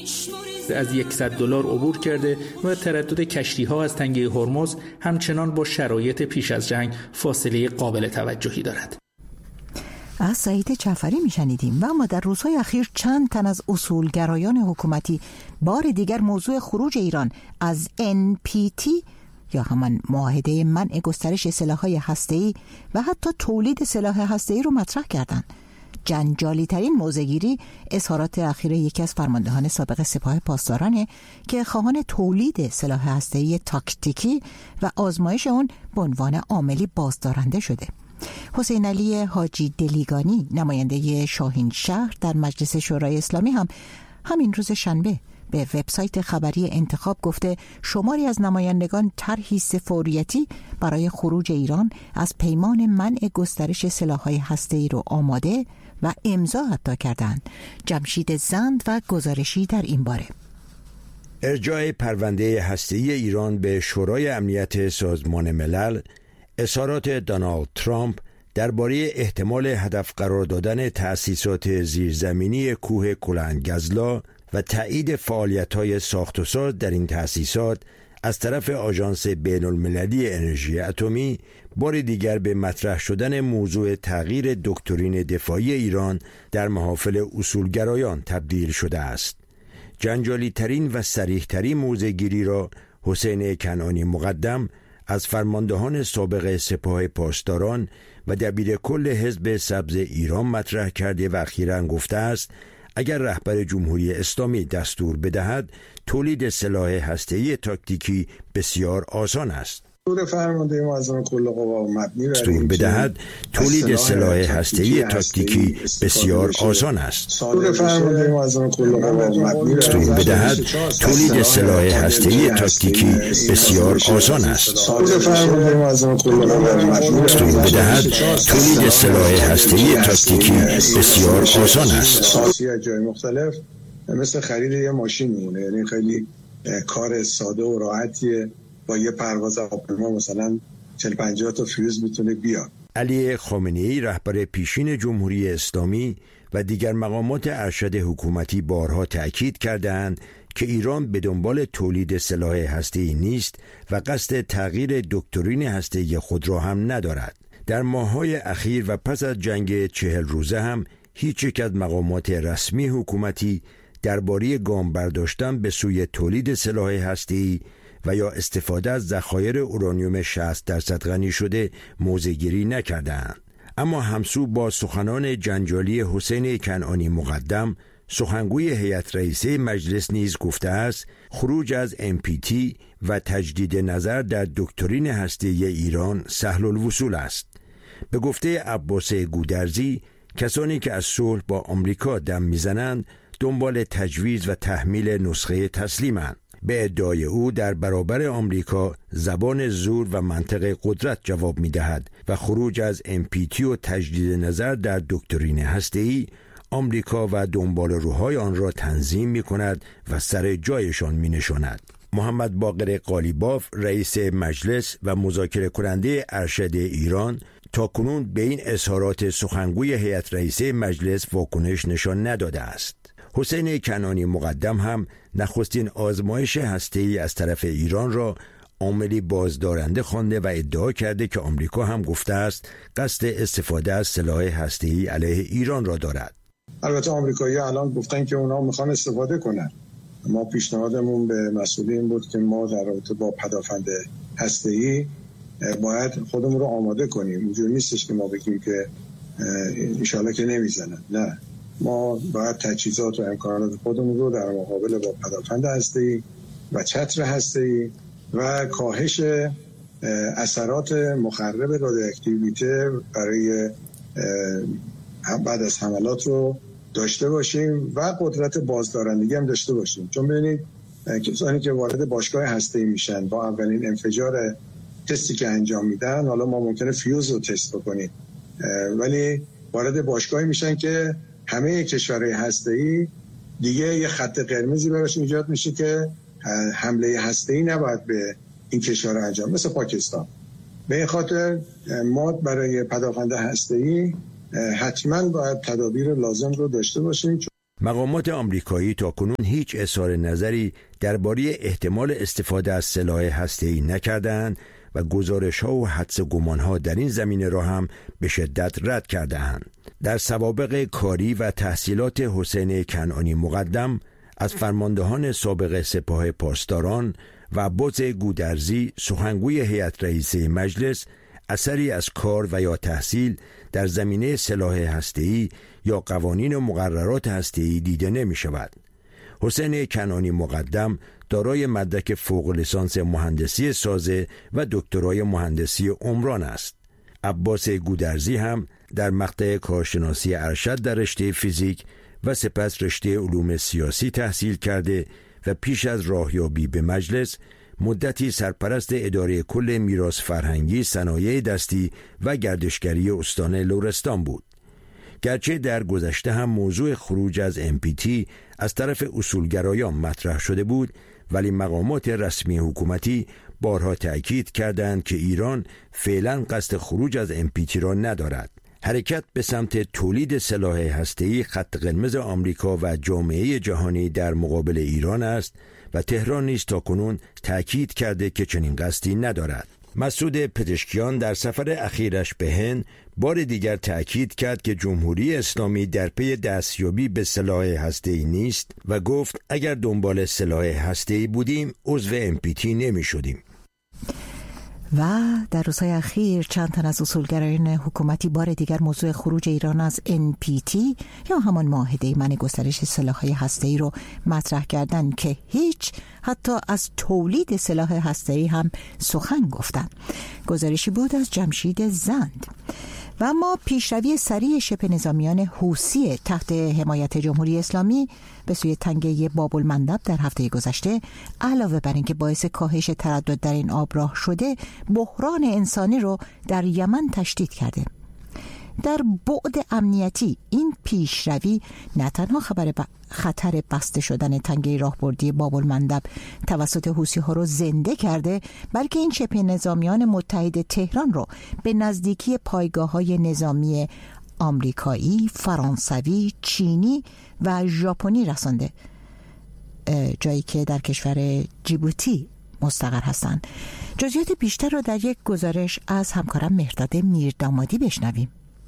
از $100 عبور کرده و تردد کشتی‌ها از تنگه هرمز همچنان با شرایط پیش از جنگ فاصله قابل توجهی دارد. از سعید جعفری میشنیدیم. و اما در روزهای اخیر چند تن از اصولگرایان حکومتی بار دیگر موضوع خروج ایران از NPT یا همان معاهده منع گسترش سلاح‌های هسته‌ای و حتی تولید سلاح هسته‌ای رو مطرح کردند. جنجالی ترین موضع‌گیری اظهارات اخیر یکی از فرماندهان سابق سپاه پاسدارانه که خواهان تولید سلاح هسته‌ای تاکتیکی و آزمایش اون به عنوان عاملی بازدارنده شده. حسین علی حاجی دلیگانی نماینده شاهین شهر در مجلس شورای اسلامی هم همین روز شنبه به وبسایت خبری انتخاب گفته شماری از نمایندگان طرحی فوریتی برای خروج ایران از پیمان منع گسترش سلاح‌های هسته‌ای رو آماده و امضا حتی کردند. جمشید زند و گزارشی در این باره. ارجاع پرونده هسته‌ای ایران به شورای امنیت سازمان ملل، اظهارات دونالد ترامپ درباره احتمال هدف قرار دادن تأسیسات زیرزمینی کوه کلنگزلا و تایید فعالیت‌های ساخت و ساز در این تأسیسات از طرف آژانس بین‌المللی انرژی اتمی بار دیگر به مطرح شدن موضوع تغییر دکترین دفاعی ایران در محافل اصولگرایان تبدیل شده است. جنجالی ترین و صریح ترین موضع‌گیری را حسین کنعانی مقدم از فرماندهان سابق سپاه پاسداران و دبیر کل حزب سبز ایران مطرح کرده و اخیراً گفته است اگر رهبر جمهوری اسلامی دستور بدهد تولید سلاح هسته‌ای تاکتیکی بسیار آسان است. دستور فرمانده معظم کل قوا مبنی بر دستور بدهد تولید سلاح هسته‌ای تاکتیکی بسیار آسان است. دستور فرمانده معظم کل قوا مبنی دستور بدهد تولید سلاح هسته‌ای تاکتیکی بسیار آسان است. دستور فرمانده معظم کل قوا مبنی دستور بدهد تولید سلاح هسته‌ای تاکتیکی بسیار آسان است. سازی جای مختلف مثل خرید یه ماشین میمونه، یعنی خیلی کار ساده و راحتیه. با یه پرواز هواپیما مثلا 40-50 تا فیوز میتونه بیاد. علی خامنه‌ای رهبر پیشین جمهوری اسلامی و دیگر مقامات ارشد حکومتی بارها تأکید کردند که ایران به دنبال تولید سلاح هسته‌ای نیست و قصد تغییر دکترین هسته‌ای خود را هم ندارد. در ماه‌های اخیر و پس از جنگ 40 روزه هم هیچ یک از مقامات رسمی حکومتی درباره گام برداشتن به سوی تولید سلاح هسته‌ای و یا استفاده از ذخایر اورانیوم 60% غنی شده موضع‌گیری نکردند. اما همسو با سخنان جنجالی حسین کنعانی مقدم، سخنگوی هیئت رئیسه مجلس نیز گفته است خروج از NPT و تجدید نظر در دکترین هسته‌ای ایران سهل الوصول است. به گفته عباس گودرزی، کسانی که از صلح با آمریکا دم میزنند دنبال تجویز و تحمیل نسخه تسلیمند. به ادعای او در برابر آمریکا زبان زور و منطق قدرت جواب می‌دهد و خروج از NPT و تجدید نظر در دکترین هسته‌ای آمریکا و دنباله‌روهای آن را تنظیم می‌کند و سر جایشان می‌نشاند. محمد باقر قالیباف رئیس مجلس و مذاکره کننده ارشد ایران تاکنون به این اظهارات سخنگوی هیئت رئیسه مجلس واکنش نشان نداده است. حسین کنعانی مقدم هم نخستین آزمایش هسته‌ای از طرف ایران را عاملی بازدارنده خوانده و ادعا کرده که آمریکا هم گفته است قصد استفاده از سلاح هسته‌ای علیه ایران را دارد. البته آمریکایی‌ها الان گفتن که اونا میخوان استفاده کنن. ما پیشنهادمون به مسئولین بود که ما در رابطه با پدافند هسته‌ای باید خودمون رو آماده کنیم. اینجوری نیستش که ما بگیم که انشالله که نمیزنن. نه، ما باید تجهیزات و امکانات خودمون رو در مقابل با پدافند هسته‌ای و چتر هسته‌ای و کاهش اثرات مخرب رادیواکتیویته برای بعد از حملات رو داشته باشیم و قدرت بازدارندگی هم داشته باشیم. چون ببینید کسانی که وارد باشگاه هسته‌ای میشن با اولین انفجار تستی که انجام میدن، حالا ما ممکنه فیوز رو تست بکنیم، ولی وارد باشگاهی میشن که همه کشورهای هسته‌ای دیگه یه خط قرمزی براش ایجاد میشه که حمله هسته‌ای نباید به این کشورها انجام، مثل پاکستان. به این خاطر ما برای پدافند هسته‌ای حتما باید تدابیر لازم رو داشته باشیم. مقامات آمریکایی تاکنون هیچ اظهار نظری درباره احتمال استفاده از سلاح هسته‌ای نکردند و گزارش‌ها و حدس و گمان‌ها در این زمینه را هم به شدت رد کرده‌اند. در سوابق کاری و تحصیلات حسین کنعانی مقدم از فرماندهان سابق سپاه پاسداران و عباس گودرزی سخنگوی هیئت رئیسه مجلس اثری از کار و یا تحصیل در زمینه سلاح هسته‌ای یا قوانین و مقررات هسته‌ای دیده نمی شود. حسین کنعانی مقدم دارای مدرک فوق لیسانس مهندسی سازه و دکترای مهندسی عمران است. عباس گودرزی هم در مقطع کارشناسی ارشد در رشته فیزیک و سپس رشته علوم سیاسی تحصیل کرده و پیش از راهیابی به مجلس مدتی سرپرست اداره کل میراث فرهنگی، صنایع دستی و گردشگری استان لرستان بود. گرچه در گذشته هم موضوع خروج از NPT از طرف اصولگرایان مطرح شده بود، ولی مقامات رسمی حکومتی بارها تأکید کردند که ایران فعلا قصد خروج از NPT را ندارد. حرکت به سمت تولید سلاح هسته‌ای خط قرمز آمریکا و جامعه جهانی در مقابل ایران است و تهران نیز تاکنون تأکید کرده که چنین قصدی ندارد. مسعود پزشکیان در سفر اخیرش به هند بار دیگر تأکید کرد که جمهوری اسلامی در پی دستیابی به سلاح هسته‌ای نیست و گفت اگر دنبال سلاح هسته‌ای بودیم عضو NPT نمی شدیم. و در روزهای اخیر چند تن از اصولگرایان حکومتی بار دیگر موضوع خروج ایران از NPT یا همان معاهده منع گسترش سلاح‌های هسته‌ای رو مطرح کردند که هیچ حتی از تولید سلاح هسته‌ای هم سخن گفتند. گزارشی بود از جمشید زند. و اما پیشروی سریع شبه نظامیان حوثی تحت حمایت جمهوری اسلامی به سوی تنگه باب المندب در هفته گذشته علاوه بر اینکه باعث کاهش تردد در این آبراه شده، بحران انسانی رو در یمن تشدید کرده. در بعد امنیتی این پیشروی نه تنها خطر بسته شدن تنگه راهبردی باب المندب توسط حوثی‌ها رو زنده کرده، بلکه این شبه نظامیان متحد تهران رو به نزدیکی پایگاه‌های نظامی آمریکایی، فرانسوی، چینی و ژاپنی رسانده، جایی که در کشور جیبوتی مستقر هستند. جزئیات بیشتر رو در یک گزارش از همکارم مهرداد میردامادی بشنویم.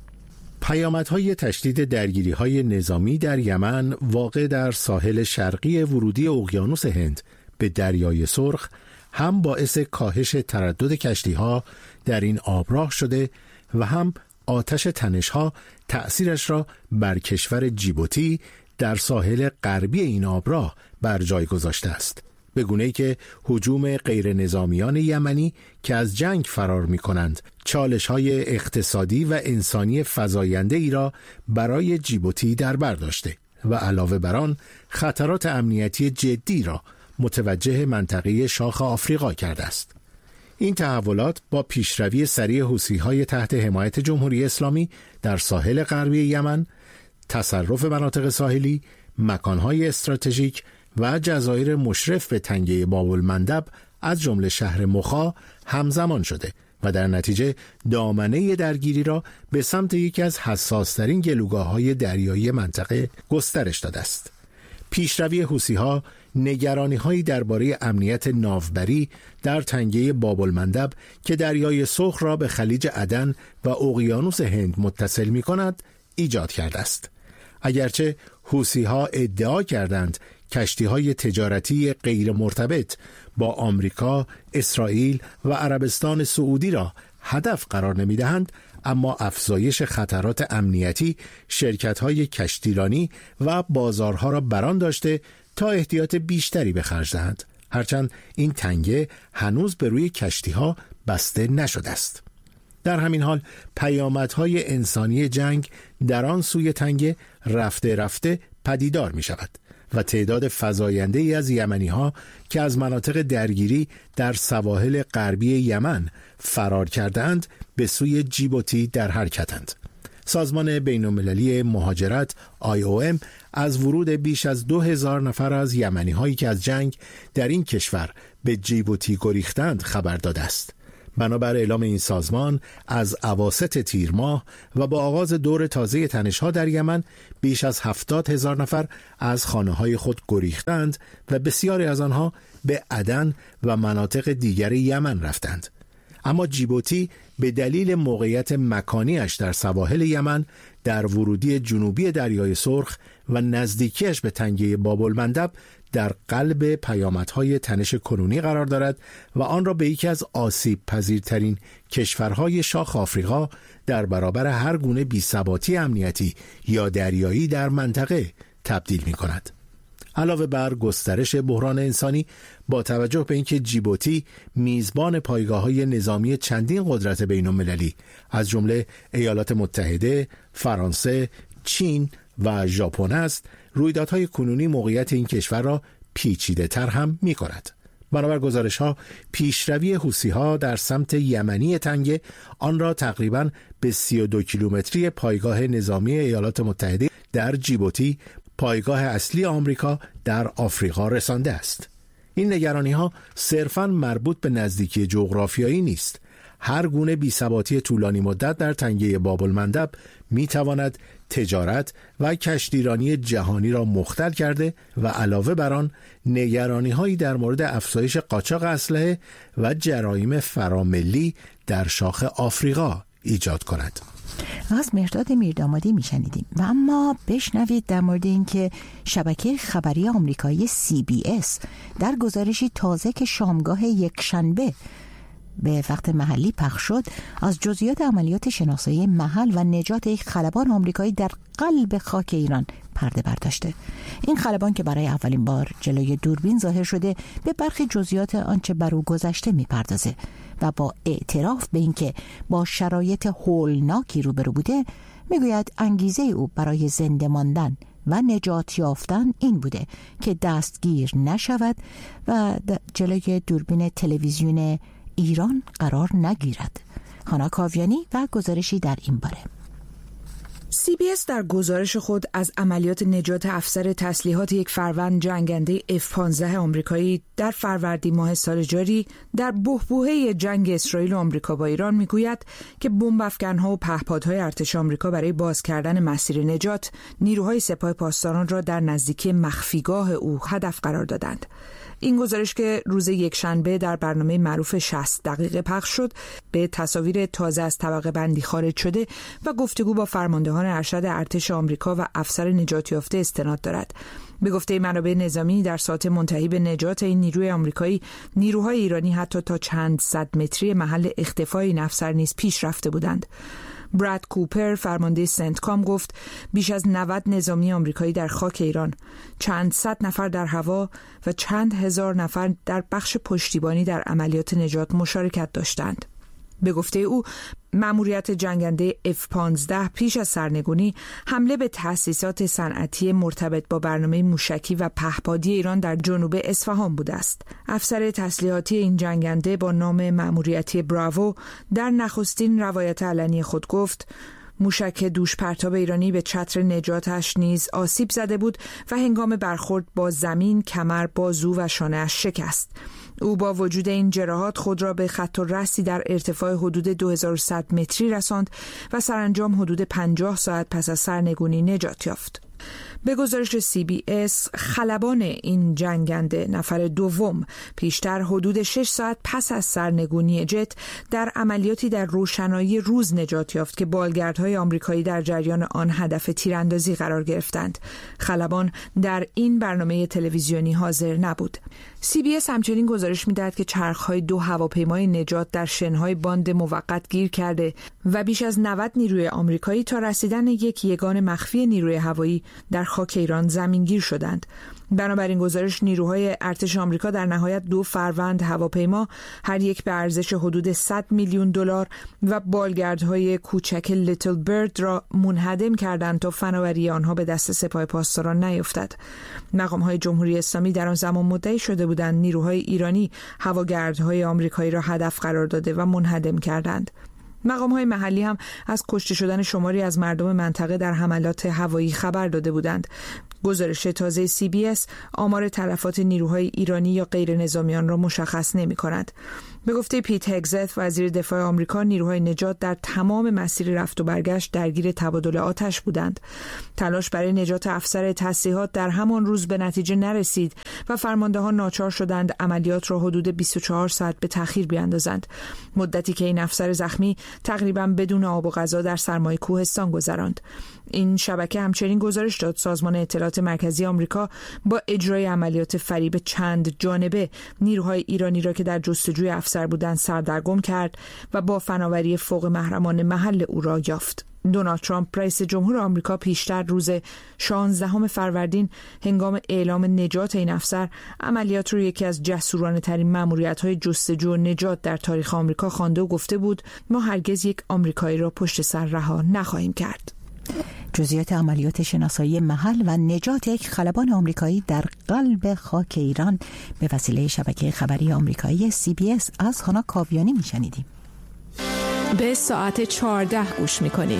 پیامدهای تشدید درگیری‌های نظامی در یمن واقع در ساحل شرقی ورودی اقیانوس هند به دریای سرخ هم باعث کاهش تردد کشتی‌ها در این آبراه شده و هم آتش تنش‌ها تأثیرش را بر کشور جیبوتی در ساحل غربی این آبراه بر جای گذاشته است، به گونه‌ای که هجوم غیر نظامیان یمنی که از جنگ فرار می‌کنند چالش‌های اقتصادی و انسانی فزاینده ای را برای جیبوتی در بر داشته و علاوه بر آن خطرات امنیتی جدی را متوجه منطقه شاخ آفریقا کرده است. این تحولات با پیشروی سریع حوثی‌های تحت حمایت جمهوری اسلامی در ساحل غربی یمن، تصرف مناطق ساحلی، مکان‌های استراتژیک و جزایر مشرف به تنگه باب المندب از جمله شهر مخا همزمان شده و در نتیجه دامنه درگیری را به سمت یکی از حساس‌ترین گلوگاه‌های دریایی منطقه گسترش داده است. پیشروی حوثی‌ها نگرانی‌هایی درباره امنیت ناوبری در تنگه باب المندب که دریای سرخ را به خلیج عدن و اقیانوس هند متصل می‌کند ایجاد کرده است. اگرچه حوثی‌ها ادعا کردند کشتی‌های تجارتی غیر مرتبط با آمریکا، اسرائیل و عربستان سعودی را هدف قرار نمی‌دهند، اما افزایش خطرات امنیتی شرکت‌های کشتیرانی و بازارها را بران داشته تا احتیاط بیشتری به خرج دهند، هرچند این تنگه هنوز به روی کشتی‌ها بسته نشده است. در همین حال پیامدهای انسانی جنگ در آن سوی تنگه رفته رفته پدیدار می شود و تعداد فزاینده ای از یمنی ها که از مناطق درگیری در سواحل غربی یمن فرار کردند به سوی جیبوتی در حرکتند. سازمان بین‌المللی مهاجرت IOM از ورود بیش از 2000 نفر از یمنی هایی که از جنگ در این کشور به جیبوتی گریختند خبر داده است. بنابر اعلام این سازمان از اواسط تیر ماه و با آغاز دور تازه تنش‌ها در یمن بیش از 70,000 نفر از خانه‌های خود گریختند و بسیاری از آنها به عدن و مناطق دیگر یمن رفتند. اما جیبوتی به دلیل موقعیت مکانیش در سواحل یمن در ورودی جنوبی دریای سرخ و نزدیکیش به تنگه باب المندب در قلب پیامدهای تنش کنونی قرار دارد و آن را به یکی از آسیب پذیرترین کشورهای شاخ آفریقا در برابر هر گونه بی‌ثباتی امنیتی یا دریایی در منطقه تبدیل می کند. علاوه بر گسترش بحران انسانی، با توجه به اینکه جیبوتی میزبان پایگاه‌های نظامی چندین قدرت بین‌المللی از جمله ایالات متحده، فرانسه، چین و ژاپن است، رویدادهای کنونی موقعیت این کشور را پیچیده‌تر هم می‌کند. بنابر گزارش‌ها، پیشروی حوثی‌ها در سمت یمنی تنگه آن را تقریباً به 32 کیلومتری پایگاه نظامی ایالات متحده در جیبوتی، پایگاه اصلی آمریکا در آفریقا رسانده است. این نگرانی‌ها صرفاً مربوط به نزدیکی جغرافیایی نیست. هر گونه بی‌ثباتی طولانی مدت در تنگه باب المندب می‌تواند تجارت و کشتیرانی جهانی را مختل کرده و علاوه بر آن نگرانی‌هایی در مورد افزایش قاچاق اسلحه و جرایم فراملی در شاخ آفریقا ایجاد کند. از مهرداد میردامادی میشنیدیم. و اما بشنوید در مورد اینکه شبکه خبری آمریکایی CBS در گزارشی تازه که شامگاه یکشنبه به وقت محلی پخش شد از جزئیات عملیات شناسایی محل و نجات یک خلبان آمریکایی در قلب خاک ایران پرده برداشته. این خلبان که برای اولین بار جلوی دوربین ظاهر شده به برخی جزئیات آنچه بر او گذشته میپردازه و با اعتراف به اینکه با شرایط هولناکی روبرو بوده میگوید انگیزه او برای زنده ماندن و نجات یافتن این بوده که دستگیر نشود و جلوی دوربین تلویزیون ایران قرار نگیرد. هانا کاویانی و گزارشی در این باره. CBS در گزارش خود از عملیات نجات افسر تسلیحات یک فروند جنگنده F-15 آمریکایی در فروردین ماه سال جاری در بحبوحه جنگ اسرائیل و آمریکا با ایران میگوید که بمب افکنها و پهپادهای ارتش آمریکا برای باز کردن مسیر نجات نیروهای سپاه پاسداران را در نزدیکی مخفیگاه او هدف قرار دادند. این گزارش که روز یکشنبه در برنامه معروف 60 دقیقه پخش شد به تصاویر تازه از طبقه بندی خارج شده و گفتگو با فرماندهان ارشد ارتش آمریکا و افسر نجات یافته استناد دارد. به گفته منابع نظامی در ساعت منتهی به نجات این نیروی آمریکایی، نیروهای ایرانی حتی تا چند صد متری محل اختفای این افسر نیز پیش رفته بودند. براد کوپر فرمانده سنتکام گفت بیش از 90 نظامی آمریکایی در خاک ایران، چند صد نفر در هوا و چند هزار نفر در بخش پشتیبانی در عملیات نجات مشارکت داشتند. به گفته او مأموریت جنگنده F-15 پیش از سرنگونی حمله به تأسیسات صنعتی مرتبط با برنامه موشکی و پهپادی ایران در جنوب اصفهان بوده است. افسر تسلیحاتی این جنگنده با نام مأموریتی براوو در نخستین روایت علنی خود گفت موشک دوش پرتاب ایرانی به چتر نجاتش نیز آسیب زده بود و هنگام برخورد با زمین کمر، بازو و شانه‌اش شکست. او با وجود این جراحات خود را به خط الرأسی در ارتفاع حدود 2100 متری رساند و سرانجام حدود 50 ساعت پس از سرنگونی نجات یافت. به گزارش CBS خلبان این جنگنده نفر دوم پیشتر حدود 6 ساعت پس از سرنگونی جت در عملیاتی در روشنایی روز نجات یافت که بالگردهای آمریکایی در جریان آن هدف تیراندازی قرار گرفتند. خلبان در این برنامه تلویزیونی حاضر نبود. CBS همچنین گزارش می‌دهد که چرخ‌های 2 هواپیمای نجات در شن‌های باند موقت گیر کرده و بیش از 90 نیروی آمریکایی تا رسیدن یک یگان مخفی نیروی هوایی در خاک ایران زمینگیر شدند. بنابراین گزارش نیروهای ارتش آمریکا در نهایت 2 فروند هواپیما هر یک به ارزش حدود 100 میلیون دلار و بالگردهای کوچک لیتل برد را منهدم کردند تا فناوری آنها به دست سپاه پاسداران نیفتد. مقام‌های جمهوری اسلامی در آن زمان مدعی شده بودند نیروهای ایرانی هواگردهای آمریکایی را هدف قرار داده و منهدم کردند. مقام‌های محلی هم از کشته شدن شماری از مردم منطقه در حملات هوایی خبر داده بودند. گزارش تازه CBS آمار تلفات نیروهای ایرانی یا غیر نظامیان را مشخص نمی کند. به گفته پیت هگزت وزیر دفاع آمریکا، نیروهای نجات در تمام مسیر رفت و برگشت درگیر تبادل آتش بودند. تلاش برای نجات افسر تسلیحات در همان روز به نتیجه نرسید و فرماندهان ناچار شدند عملیات را حدود 24 ساعت به تأخیر بیاندازند، مدتی که این افسر زخمی تقریباً بدون آب و غذا در سرمای کوهستان گذراند. این شبکه همچنین گزارش داد سازمان اطلاعات مرکزی آمریکا با اجرای عملیات فریب چند جانبه نیروهای ایرانی را که در جستجوی افسر بودند سردرگم کرد و با فناوری فوق محرمانه محل او را یافت. دونالد ترامپ رئیس جمهور آمریکا پیشتر روز 16 فروردین هنگام اعلام نجات این افسر عملیات رو یکی از جسورانه ترین مأموریت‌های جستجو و نجات در تاریخ آمریکا خوانده و گفته بود ما هرگز یک آمریکایی را پشت سر رها نخواهیم کرد. جزئیات عملیات شناسایی محل و نجات یک خلبان آمریکایی در قلب خاک ایران به وسیله شبکه خبری آمریکایی CBS از هانا کاویانی میشنیدیم. به ساعت 14 گوش میکنید.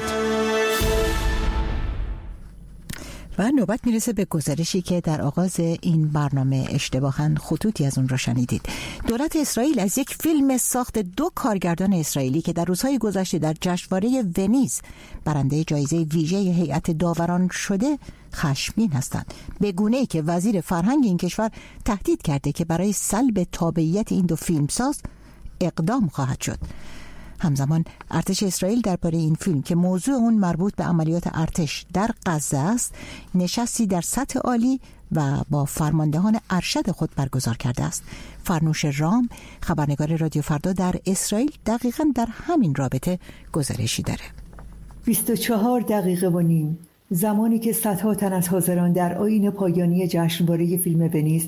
و نوبت میرسه به گزارشی که در آغاز این برنامه اشتباهاً خطوطی از اون را شنیدید. دولت اسرائیل از یک فیلم ساخت 2 کارگردان اسرائیلی که در روزهای گذشته در جشنواره ونیز برنده جایزه ویژه هیئت داوران شده خشمگین هستند، به گونه‌ای که وزیر فرهنگ این کشور تهدید کرده که برای سلب تابعیت این 2 فیلمساز اقدام خواهد شد. همزمان ارتش اسرائیل درباره این فیلم که موضوع اون مربوط به عملیات ارتش در غزه است نشستی در سطح عالی و با فرماندهان ارشد خود برگزار کرده است. فرنوش رام، خبرنگار رادیو فردا در اسرائیل، دقیقاً در همین رابطه گزارشی داره. 24 دقیقه و نیم زمانی که صدها تن از حاضران در آیین پایانی جشنواره فیلم ونیز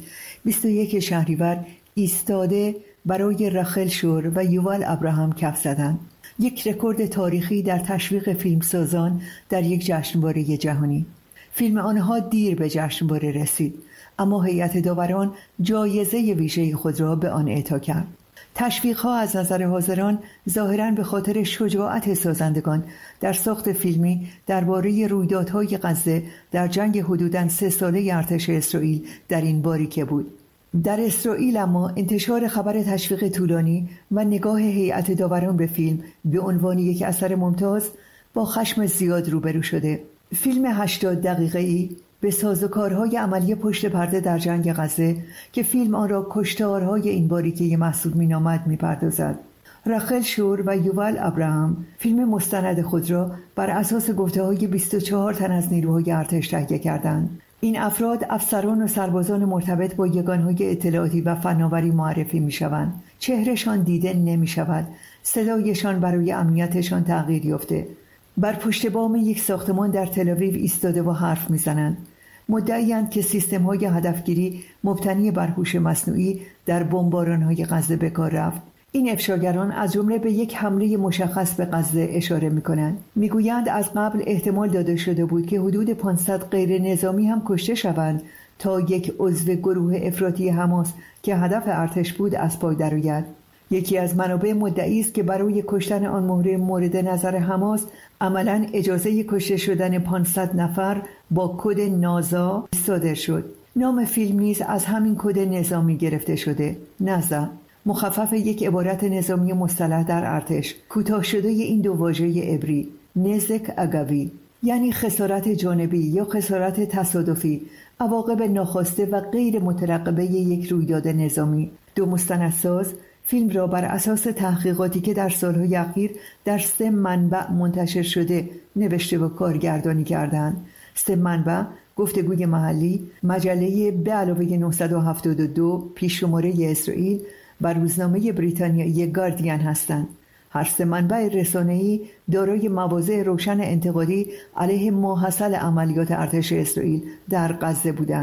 21 شهریور ایستاده برای رخل شور و یوال ابراهام کف زدند. یک رکورد تاریخی در تشویق فیلمسازان در یک جشنواره جهانی. فیلم آنها دیر به جشنواره رسید، اما هیئت داوران جایزه ویژه خود را به آن اعطا کرد. تشویق‌ها از نظر حاضران ظاهراً به خاطر شجاعت سازندگان در ساخت فیلمی درباره رویدادهای غزه در جنگ حدوداً 3 ساله ارتش اسرائیل در این باریکه بود. در اسرائیل اما انتشار خبر تشویق طولانی و نگاه هیئت داوران به فیلم به عنوان یک اثر ممتاز با خشم زیاد روبرو شده. فیلم 80 دقیقه‌ای به سازوکارهای عملی پشت پرده در جنگ غزه که فیلم آن را کشتارهای این باریکه محسوب می‌نامد می‌پردازد. رخل شور و یوال ابراهام فیلم مستند خود را بر اساس گفته‌های 24 تن از نیروهای ارتش تهیه کردند. این افراد افسران و سربازان مرتبط با یگانهای اطلاعاتی و فناوری معرفی می‌شوند. چهرهشان دیده نمی‌شود. صدایشان برای امنیتشان تغییر یافته. بر پشت بام یک ساختمان در تل‌آویو ایستاده و حرف می‌زنند. مدعی‌اند که سیستم‌های هدفگیری مبتنی بر هوش مصنوعی در بمباران‌های غزه به کار رفت. این افشاگران از جمله به یک حمله مشخص به غزه اشاره می‌کنند. می‌گویند از قبل احتمال داده شده بود که حدود 500 غیر نظامی هم کشته شوند تا یک عضو گروه افراطی حماس که هدف ارتش بود از پای درآید. یکی از منابع مدعی است که برای کشتن آن مهره مورد نظر حماس عملاً اجازه کشته شدن 500 نفر با کد نازا صادر شد. نام فیلم نیز از همین کد نظامی گرفته شده، نازا، مخفف یک عبارت نظامی مصطلح در ارتش، کوتاه شده این 2 واژه عبری، نزک اگوی، یعنی خسارت جانبی یا خسارت تصادفی، عواقب ناخواسته و غیر مترقبه یک رویداد نظامی. 2 مستندساز فیلم را بر اساس تحقیقاتی که در سالهای اخیر در 3 منبع منتشر شده نوشته و کارگردانی کردند. 3 منبع گفتگوی محلی، مجله به علاوه 972 پیش‌شماره اسرائیل و روزنامه بریتانیایی گاردین هستند. هر 3 منبع رسانه‌ای دارای مواضع روشن انتقادی علیه ماحصل عملیات ارتش اسرائیل در غزه بودند.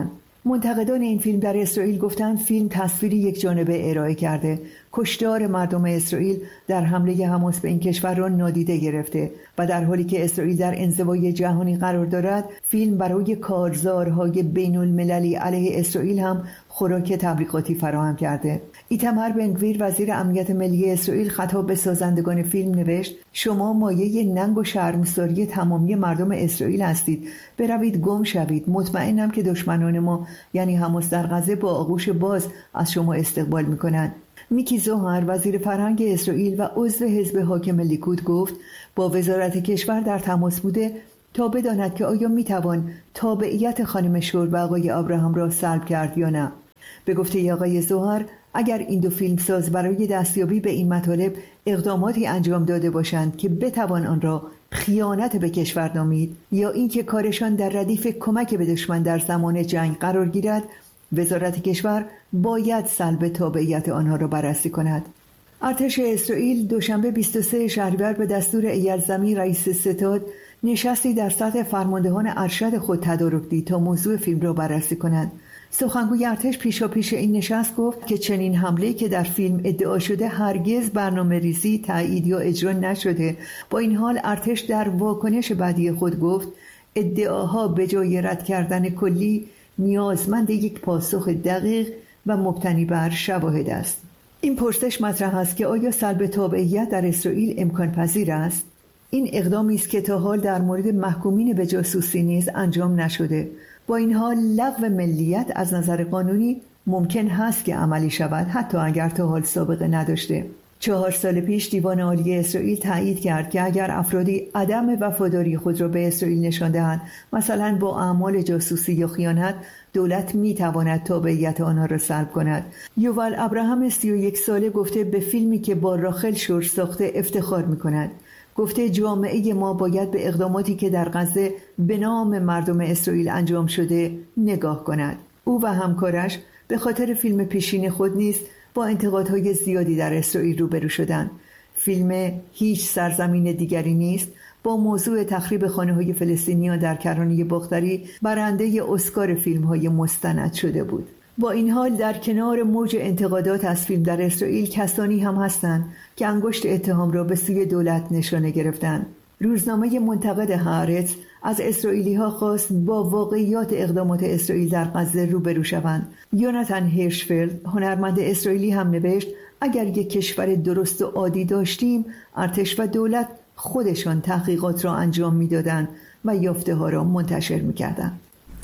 منتقدان این فیلم در اسرائیل گفتند فیلم تصویری یک جانبه ارائه کرده. کشتار مردم اسرائیل در حمله حماس به این کشور را نادیده گرفته و در حالی که اسرائیل در انزوای جهانی قرار دارد، فیلم برای کارزارهای بین المللی علیه اسرائیل هم خوراک تبلیغاتی فراهم کرده. ایتمر بن-گویر وزیر امنیت ملی اسرائیل خطاب به سازندگان فیلم نوشت: شما مایه ننگ و شرمساری تمامی مردم اسرائیل هستید. بروید گم شوید. مطمئنم که دشمنان ما یعنی حماس در غزه با آغوش باز از شما استقبال می‌کنند. میکی زوهر وزیر فرهنگ اسرائیل و عضو حزب حاکم لیکود گفت با وزارت کشور در تماس بوده تا بداند که آیا میتوان تابعیت خانم شور و آقای ابراهام را سلب کرد یا نه. به گفته آقای زوهر، اگر این دو فیلمساز برای دستیابی به این مطالب اقداماتی انجام داده باشند که بتوان آن را خیانت به کشور نامید یا اینکه کارشان در ردیف کمک به دشمن در زمان جنگ قرار گیرد، وزارت کشور باید سلب تابعیت آنها را بررسی کند. ارتش اسرائیل دوشنبه 23 شهریور به دستور ایل زمیر رئیس ستاد نشستی در سطح فرماندهان ارشد خود تدارک دید تا موضوع فیلم را بررسی کنند. سخنگوی ارتش پیشاپیش این نشست گفت که چنین حمله‌ای که در فیلم ادعا شده هرگز برنامه‌ریزی، تایید یا اجرا نشده. با این حال ارتش در واکنش بعدی خود گفت ادعاها به جای رد کردن کلی نیازمند یک پاسخ دقیق و مبتنی بر شواهد است. این پرسش مطرح است که آیا سلب تابعیت در اسرائیل امکان پذیر است؟ این اقدامی است که تا حال در مورد محکومین به جاسوسی نیز انجام نشده. با این حال لغو ملیت از نظر قانونی ممکن هست که عملی شود، حتی اگر تا حال سابقه نداشته. 4 سال پیش دیوان عالی اسرائیل تایید کرد که اگر افرادی عدم وفاداری خود را به اسرائیل نشان دهند، مثلا با اعمال جاسوسی یا خیانت، دولت میتواند تابعیت آنها را سلب کند. یوول ابراهام 31 ساله گفته به فیلمی که با راخل شور ساخته افتخار میکند. گفته جامعه ما باید به اقداماتی که در غزه به نام مردم اسرائیل انجام شده نگاه کند. او و همکارش به خاطر فیلم پیشین خود نیز با انتقادهای زیادی در اسرائیل روبرو شدند. فیلم هیچ سرزمین دیگری نیست با موضوع تخریب خانه‌های فلسطینیان در کرانه باختری برنده اسکار فیلم‌های مستند شده بود. با این حال در کنار موج انتقادات از فیلم در اسرائیل کسانی هم هستند که انگشت اتهام را به سوی دولت نشانه گرفتند. روزنامه منتقد هآرتز از اسرائیلی‌ها خواست با واقعیات اقدامات اسرائیل در غزه روبرو شوند. یوناتان هیرشفلد هنرمند اسرائیلی هم نوشت اگر یک کشور درست و عادی داشتیم، ارتش و دولت خودشان تحقیقات را انجام می‌دادند و یافته‌ها را منتشر می‌کردند.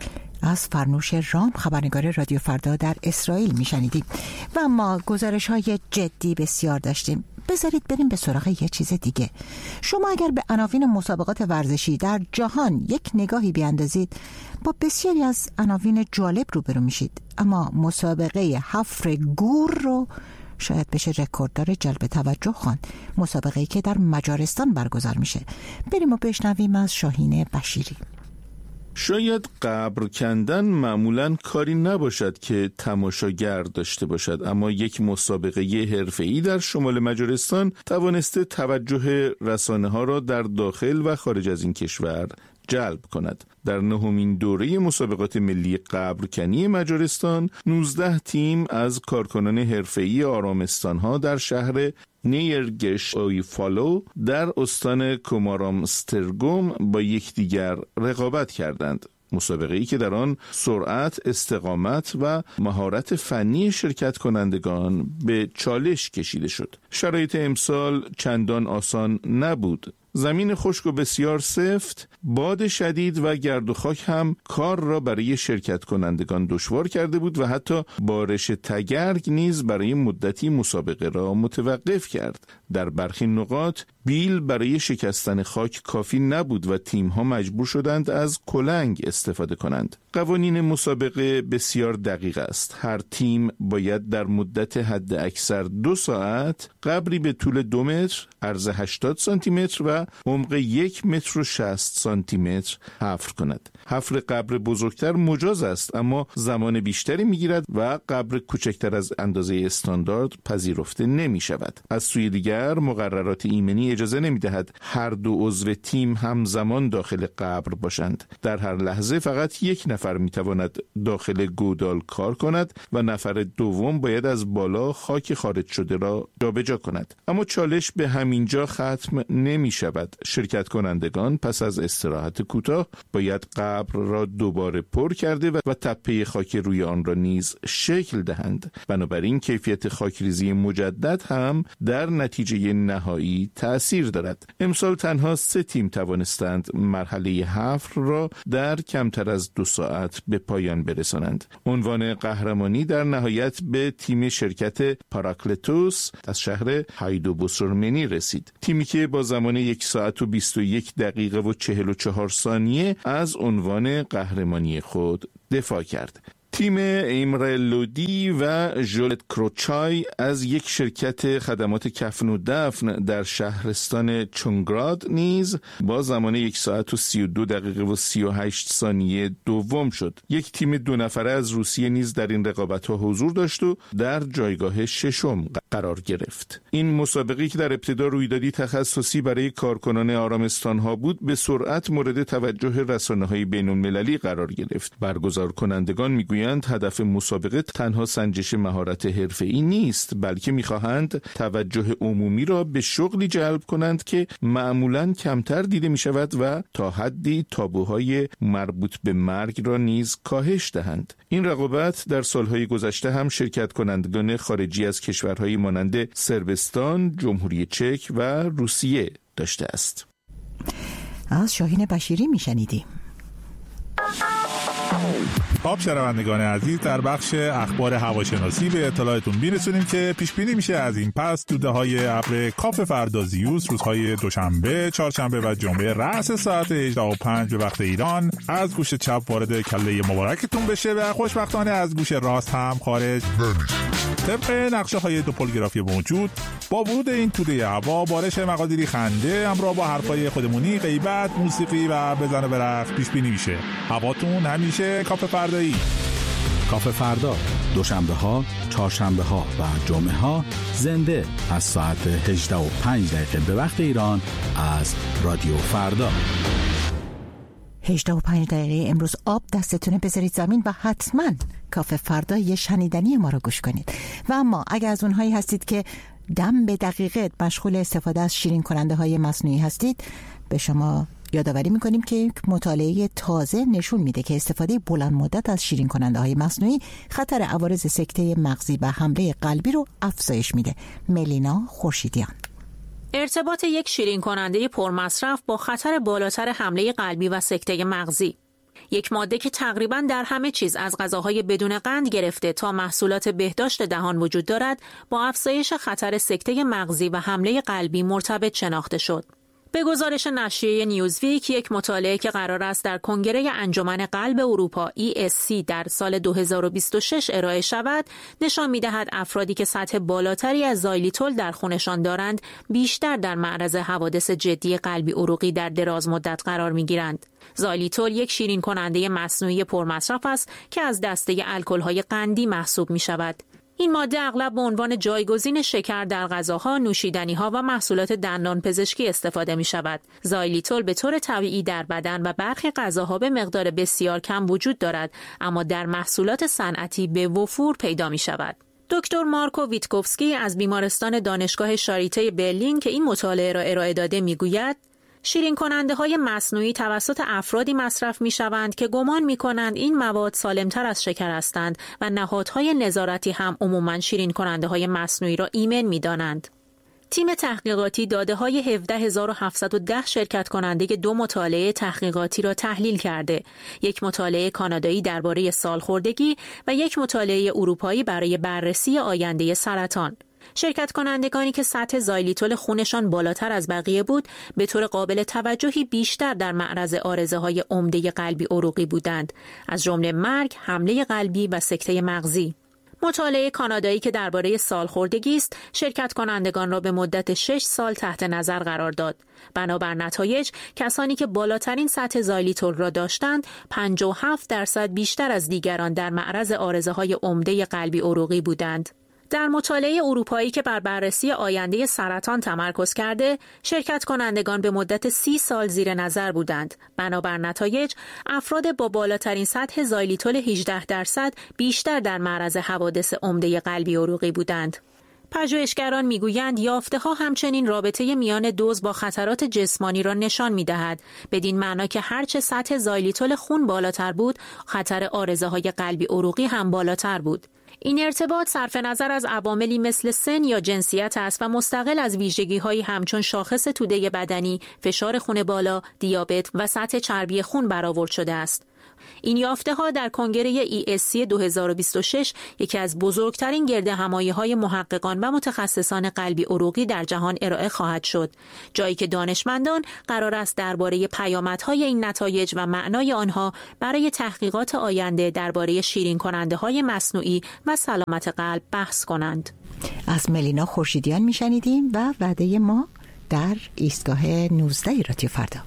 از فرنوش رام، خبرنگار رادیو فردا در اسرائیل میشنیدیم و ما گزارش‌های جدی بسیار داشتیم. بذارید بریم به سراغ یه چیز دیگه. شما اگر به عناوین مسابقات ورزشی در جهان یک نگاهی بیاندازید، با بسیاری از عناوین جالب روبرو میشید، اما مسابقه حفر گور رو شاید بشه رکورددار جلب توجه خواند. مسابقه‌ای که در مجارستان برگزار میشه. بریم و بشنویم از شاهین بشیری. شاید قبر کندن معمولاً کاری نباشد که تماشاگر داشته باشد، اما یک مسابقه حرفه‌ای در شمال مجارستان توانسته توجه رسانه‌ها را در داخل و خارج از این کشور جلب کند. در 9مین دوره مسابقات ملی قبرکنی مجارستان 19 تیم از کارکنان حرفه‌ای آرامستان‌ها در شهر نیرگش اویفالو در استان کومارامسترگوم با یکدیگر رقابت کردند. مسابقه‌ای که در آن سرعت، استقامت و مهارت فنی شرکت کنندگان به چالش کشیده شد. شرایط امسال چندان آسان نبود. زمین خشک و بسیار سفت، باد شدید و گرد و خاک هم کار را برای شرکت کنندگان دشوار کرده بود و حتی بارش تگرگ نیز برای مدتی مسابقه را متوقف کرد. در برخی نقاط بیل برای شکستن خاک کافی نبود و تیم‌ها مجبور شدند از کلنگ استفاده کنند. قوانین مسابقه بسیار دقیق است. هر تیم باید در مدت حد اکثر 2 ساعت قبری به طول 2 متر، عرض 80 سانتی متر و عمق 1 متر و 60 سانتی متر حفر کند. حفر قبر بزرگتر مجاز است، اما زمان بیشتری میگیرد و قبر کوچکتر از اندازه استاندارد پذیرفته نمی شود. از سوی دیگر مقررات ایمنی اجازه نمی دهد هر دو عضو تیم همزمان داخل قبر باشند. در هر لحظه فقط یک نفر می تواند داخل گودال کار کند و نفر دوم باید از بالا خاک خارج شده را جابجا کند. اما چالش به همین جا ختم نمی شود. شرکت کنندگان پس از استراحت کوتاه باید قبر را دوباره پر کرده و تپه خاک روی آن را نیز شکل دهند. بنابراین کیفیت خاکریزی مجدد هم در نتیجه نهایی تأثیر دارد. امسال تنها 3 تیم توانستند مرحله حفر را در کمتر از 2 ساعت به پایان برسانند. عنوان قهرمانی در نهایت به تیم شرکت پاراکلتوس از شهر هایدوبوسورمنی رسید. تیمی که با زمان 1 ساعت و 21 دقیقه و 44 ثانیه از عنوان قهرمانی خود دفاع کرد. تیم ایمره لودی و ژولت کروچای از یک شرکت خدمات کفن و دفن در شهرستان چونگراد نیز با زمان 1 ساعت و 32 دقیقه و 38 ثانیه دوم شد. یک تیم 2 نفره از روسیه نیز در این رقابت‌ها حضور داشت و در جایگاه 6 قرار گرفت. این مسابقه‌ای که در ابتدا رویدادی تخصصی برای کارکنان آرامستان‌ها بود، به سرعت مورد توجه رسانه‌های بین‌المللی قرار گرفت. برگزار کنندگان می‌گویند هدف مسابقه تنها سنجش مهارت حرفه‌ای نیست، بلکه می‌خواهند توجه عمومی را به شغلی جلب کنند که معمولاً کمتر دیده می‌شود و تا حدی تابوهای مربوط به مرگ را نیز کاهش دهند. این رقابت در سالهای گذشته هم شرکت کنندگان خارجی از کشورهای مانند صربستان، جمهوری چک و روسیه داشته است. از شاهین بشیری میشنیدیم. خب شنوندگان عزیز، در بخش اخبار هواشناسی به اطلاعتون میرسونیم که پیش بینی میشه از این پس توده‌های ابر کاف فردا زیوس روزهای دوشنبه، چهارشنبه و جمعه رأس ساعت 18:05 به وقت ایران از گوش چپ وارد کله مبارکتون بشه و خوشبختانه از گوش راست هم خارج نمیشه. طبق نقشه‌های دوپولگرافی موجود، با ورود این توده هوا بارش مقادیری خنده همراه با حرفای خودمونی، غیبت، موسیقی و بزن و برقص پیش بینی میشه. هواتون همیشه کاف فردایی. کاف فردا دوشنبه ها، چهارشنبه ها و جمعه ها زنده از ساعت 18:05 به وقت ایران از رادیو فردا. 18:05 امروز آب دستتونه بذارید زمین و حتما کاف فردا یه شنیدنی ما رو گوش کنید. و اما اگه از اونهایی هستید که دم به دقیقه مشغول استفاده از شیرین کننده های مصنوعی هستید، به شما یادآوری میکنیم که یک مطالعه تازه نشون میده که استفاده بلند مدت از شیرین کننده های مصنوعی خطر عوارض سکته مغزی و حمله قلبی رو افزایش میده. ملینا خورشیدیان. ارتباط یک شیرین کننده پرمصرف با خطر بالاتر حمله قلبی و سکته مغزی. یک ماده که تقریباً در همه چیز از غذاهای بدون قند گرفته تا محصولات بهداشت دهان وجود دارد، با افزایش خطر سکته مغزی و حمله قلبی مرتبط شناخته شد. به گزارش نشریه نیوزویک، یک مطالعه که قرار است در کنگره انجمن قلب اروپا ESC در سال 2026 ارائه شود، نشان می‌دهد افرادی که سطح بالاتری از زایلیتول در خونشان دارند، بیشتر در معرض حوادث جدی قلبی عروقی در دراز مدت قرار می‌گیرند. زایلیتول یک شیرین کننده مصنوعی پرمصرف است که از دسته الکل‌های قندی محسوب می‌شود. این ماده اغلب به عنوان جایگزین شکر در غذاها، نوشیدنی‌ها و محصولات دندان پزشکی استفاده می‌شود. زایلیتول به طور طبیعی در بدن و برخی غذاها به مقدار بسیار کم وجود دارد، اما در محصولات صنعتی به وفور پیدا می‌شود. دکتر مارکو ویتکوفسکی از بیمارستان دانشگاه شاریته برلین که این مطالعه را ارائه داده می‌گوید: شیرین کننده های مصنوعی توسط افرادی مصرف می شوند که گمان می کنند این مواد سالمتر از شکر هستند و نهادهای نظارتی هم عموماً شیرین کننده های مصنوعی را ایمن می دانند. تیم تحقیقاتی داده های 17710 شرکت کننده 2 مطالعه تحقیقاتی را تحلیل کرده. یک مطالعه کانادایی درباره سالخوردگی و یک مطالعه اروپایی برای بررسی آینده سرطان. شرکت کنندگانی که سطح زایلیتول خونشان بالاتر از بقیه بود، به طور قابل توجهی بیشتر در معرض عارضه‌های عمده قلبی عروقی بودند، از جمله مرگ، حمله قلبی و سکته مغزی. مطالعه کانادایی که درباره سالخوردگی است، شرکت کنندگان را به مدت 6 سال تحت نظر قرار داد. بنابر نتایج، کسانی که بالاترین سطح زایلیتول را داشتند، 57% بیشتر از دیگران در معرض عارضه‌های عمده قلبی عروقی بودند. در مطالعه اروپایی که بر بررسی آینده سرطان تمرکز کرده، شرکت کنندگان به مدت 30 سال زیر نظر بودند. بنابر نتایج، افراد با بالاترین سطح زایلیتول 18% بیشتر در معرض حوادث عمده قلبی عروقی بودند. پژوهشگران میگویند یافته‌ها همچنین رابطه میان دوز با خطرات جسمانی را نشان می‌دهد، بدین معنا که هرچه سطح زایلیتول خون بالاتر بود، خطر عارضه‌های قلبی عروقی هم بالاتر بود. این ارتباط صرف نظر از عواملی مثل سن یا جنسیت است و مستقل از ویژگی‌هایی همچون شاخص توده بدنی، فشار خون بالا، دیابت و سطح چربی خون برآورد شده است. این یافته‌ها در کنگره ESC 2026 یکی از بزرگترین گردهمایی‌های محققان و متخصصان قلبی عروقی در جهان ارائه خواهد شد، جایی که دانشمندان قرار است درباره پیامدهای این نتایج و معنای آنها برای تحقیقات آینده درباره شیرین کننده‌های مصنوعی و سلامت قلب بحث کنند. از ملینا خورشیدیان میشنیدیم و وعده ما در ایستگاه 19 رادیو فردا.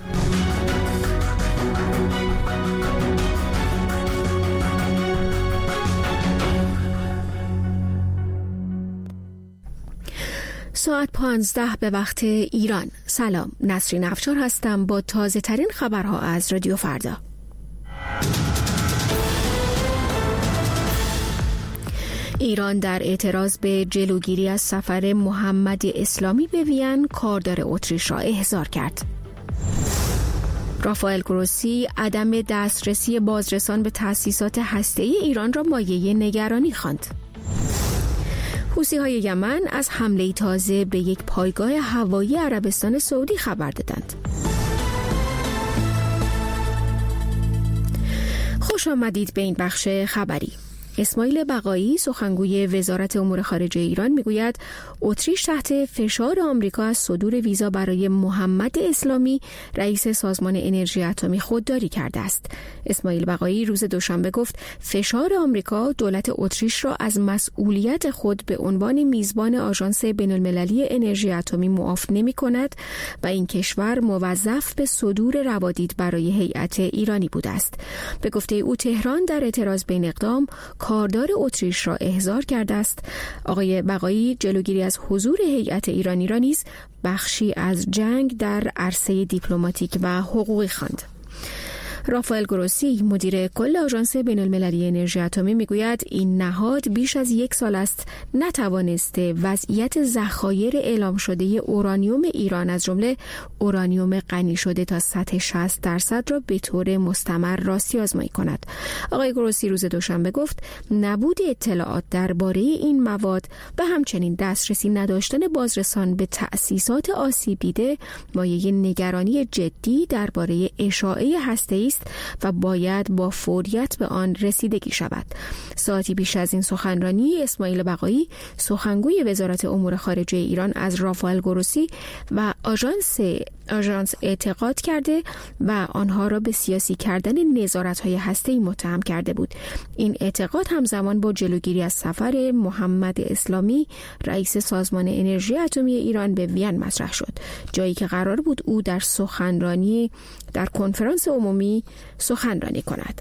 ساعت 15 به وقت ایران. سلام، نسرین افشار هستم با تازه ترین خبرها از رادیو فردا. ایران در اعتراض به جلوگیری از سفر محمد اسلامی به وین، کاردار اتریش را احضار کرد. رافائل گروسی عدم دسترسی بازرسان به تأسیسات هسته‌ای ایران را مایه نگرانی خواند. حوثی‌های یمن از حمله تازه به یک پایگاه هوایی عربستان سعودی خبر دادند. خوش آمدید به این بخش خبری. اسماعیل بقایی، سخنگوی وزارت امور خارجه ایران، میگوید اتریش تحت فشار آمریکا از صدور ویزا برای محمد اسلامی، رئیس سازمان انرژی اتمی، خودداری کرده است. اسماعیل بقایی روز دوشنبه گفت فشار آمریکا دولت اتریش را از مسئولیت خود به عنوان میزبان آژانس بین‌المللی انرژی اتمی معاف نمی‌کند و این کشور موظف به صدور روادید برای هیئت ایرانی بوده است. به گفته او تهران در اعتراض به این اقدام کاردار اتریش را احضار کرده است. آقای بقایی جلوگیری از حضور هیئت ایرانی را نیز بخشی از جنگ در عرصه دیپلماتیک و حقوقی خواند. رافائل گروسی، مدیر کل آژانس بین‌المللی انرژی اتمی، میگوید این نهاد بیش از 1 سال است نتوانسته وضعیت ذخایر اعلام شده اورانیوم ایران از جمله اورانیوم غنی شده تا سطح 60% را به طور مستمر راستی آزمایی کند. آقای گروسی روز دوشنبه گفت نبود اطلاعات درباره این مواد و همچنین دسترسی نداشتن بازرسان به تأسیسات آسیب دیده مایه نگرانی جدی درباره اشاعه هسته‌ای و باید با فوریت به آن رسیدگی شود. ساعتی پیش از این سخنرانی، اسماعیل بقایی، سخنگوی وزارت امور خارجه ایران، از رافائل گروسی و آژانس اعتقاد کرده و آنها را به سیاسی کردن نظارت‌های هسته‌ای متهم کرده بود. این اعتقاد همزمان با جلوگیری از سفر محمد اسلامی، رئیس سازمان انرژی اتمی ایران، به وین مطرح شد، جایی که قرار بود او در کنفرانس عمومی سخنرانی کند.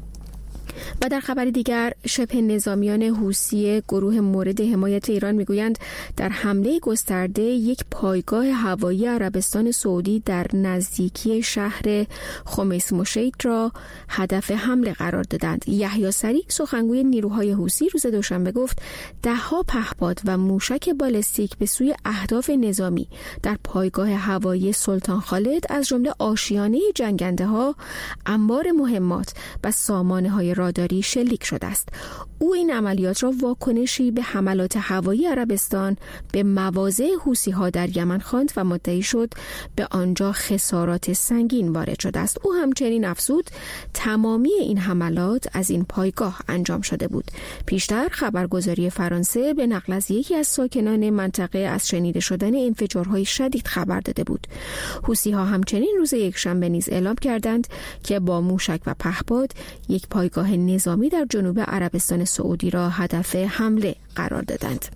و در خبر دیگر، شبه نظامیان حوثی گروه مورد حمایت ایران میگویند در حمله گسترده یک پایگاه هوایی عربستان سعودی در نزدیکی شهر خمیس مشیط را هدف حمله قرار دادند. یحیی سریع، سخنگوی نیروهای حوثی، روز دوشنبه گفت 10 پهپاد و موشک بالستیک به سوی اهداف نظامی در پایگاه هوایی سلطان خالد، از جمله آشیانه جنگنده‌ها، انبار مهمات و سامانه‌های راداری شلیک شده است. او این عملیات را واکنشی به حملات هوایی عربستان به مواضع حوثی‌ها در یمن خواند و مدعی شد به آنجا خسارات سنگین وارد شده است. او همچنین افزود تمامی این حملات از این پایگاه انجام شده بود. پیشتر خبرگزاری فرانسه به نقل از یکی از ساکنان منطقه از شنیده شدن انفجارهای شدید خبر داده بود. حوثی‌ها همچنین روز یکشنبه نیز اعلام کردند که با موشک و پهپاد یک پایگاه نظامی در جنوب عربستان عربستان سعودی را هدف حمله قرار دادند.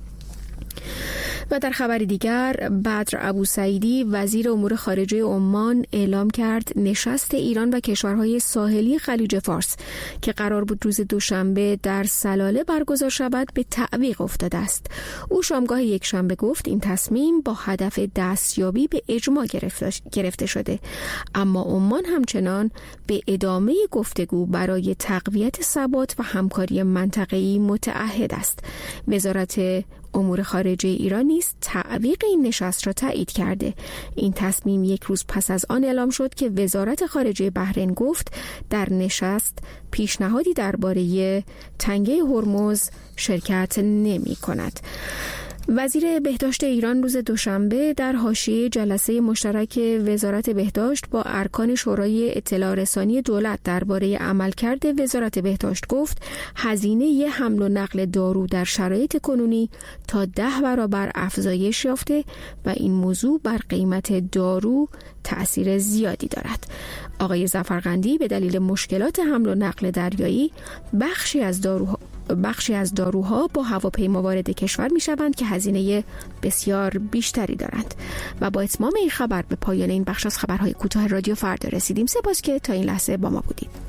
و در خبر دیگر، بدر ابوسعیدی وزیر امور خارجه عمان اعلام کرد نشست ایران و کشورهای ساحلی خلیج فارس که قرار بود روز دوشنبه در سلاله برگزار شود به تعویق افتاده است. او شامگاه یکشنبه گفت این تصمیم با هدف دستیابی به اجماع گرفته شده، اما عمان همچنان به ادامه گفتگو برای تقویت ثبات و همکاری منطقه‌ای متعهد است. وزارت امور خارجه ایران نیز تعویق این نشست را تایید کرده. این تصمیم یک روز پس از آن اعلام شد که وزارت خارجه بحرین گفت در نشست پیشنهادی درباره تنگه هرمز شرکت نمی کند. وزیر بهداشت ایران روز دوشنبه در حاشیه جلسه مشترک وزارت بهداشت با ارکان شورای اطلاع رسانی دولت درباره عملکرد وزارت بهداشت گفت هزینه حمل و نقل دارو در شرایط کنونی تا 10 برابر افزایش یافته و این موضوع بر قیمت دارو تأثیر زیادی دارد. آقای ظفرقندی به دلیل مشکلات حمل و نقل دریایی بخشی از داروها با هواپیما وارد کشور می شوند که هزینه بسیار بیشتری دارند. و با اتمام این خبر به پایان این بخش از خبرهای کوتاه رادیو فردا رسیدیم. سپاس که تا این لحظه با ما بودید.